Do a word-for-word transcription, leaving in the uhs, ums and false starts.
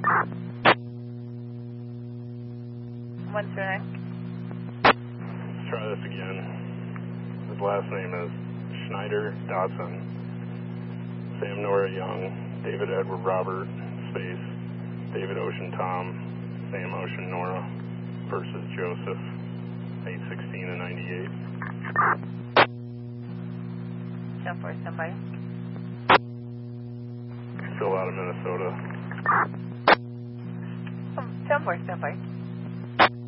one two nine. Let's try this again. His last name is Schneider Dodson. Sam Nora Young, David Edward Robert, space, David Ocean Tom, Sam Ocean Nora versus Joseph, eight sixteen and ninety-eight. ten four, stand by. Still out of Minnesota. ten four, stand by.